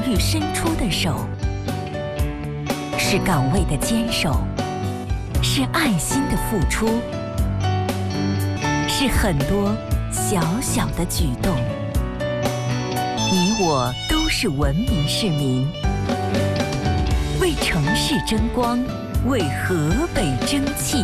欲伸出的手，是岗位的坚守，是爱心的付出，是很多小小的举动。你我都是文明市民，为城市争光，为河北争气。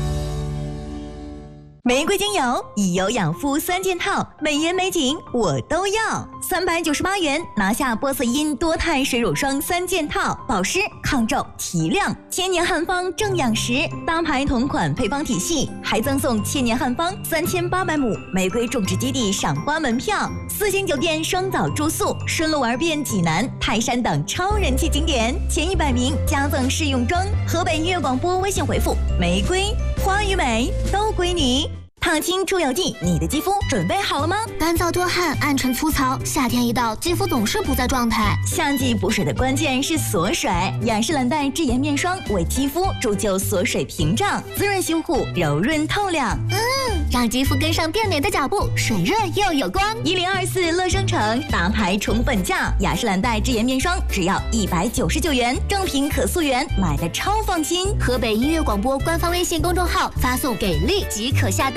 玫瑰精油以油养肤3件套，美颜美景我都要，398元拿下波色因多肽水乳霜3件套，保湿、抗皱、提亮，千年汉方正养食，搭牌同款配方体系，还赠送千年汉方3800亩玫瑰种植基地赏花门票，4星酒店双早住宿，顺路玩遍济南、泰山等超人气景点，前100名加赠试用装。河北音乐广播微信回复玫瑰花与美都归你。烫青出油剂，你的肌肤准备好了吗？ 干燥多汗、暗沉粗糙，夏天一到，肌肤总是不在状态。 夏季补水的关键是锁水，雅诗兰黛智颜面霜为肌肤铸就锁水屏障，滋润修护，柔润透亮。 让肌肤跟上变美的脚步，水润又有光。 1024乐生城大牌宠粉价，雅诗兰黛智颜面霜只要199元，正品可溯源，买的超放心。 河北音乐广播官方微信公众号发送给力即可下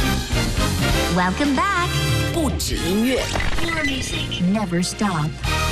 单。Welcome back， 不止音乐 Your music never stop.